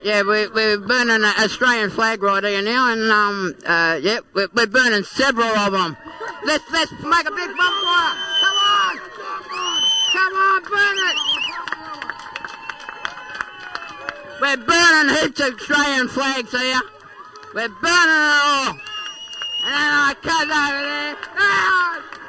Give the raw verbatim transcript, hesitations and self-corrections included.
Yeah, we, we're burning an Australian flag right here now, and um, uh, yeah, we're, we're burning several of them. Let's let's make a big bonfire. Come on, come on, burn it. We're burning heaps of Australian flags here. We're burning it all. And then I cut over there. Ah!